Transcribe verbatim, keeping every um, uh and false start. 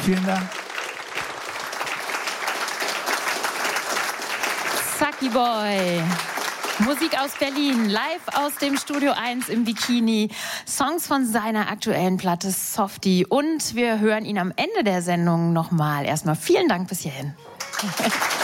Vielen Dank. Saki Boy. Musik aus Berlin, live aus dem Studio eins im Bikini. Songs von seiner aktuellen Platte Softie. Und wir hören ihn am Ende der Sendung nochmal. Erstmal vielen Dank bis hierhin.